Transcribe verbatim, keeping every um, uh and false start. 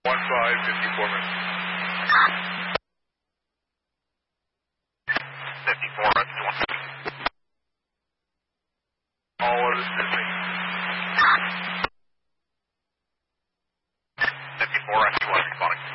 one five, fifty-four minutes. fifty-four, that's one. All orders Disney. fifty-four, that's one, responding.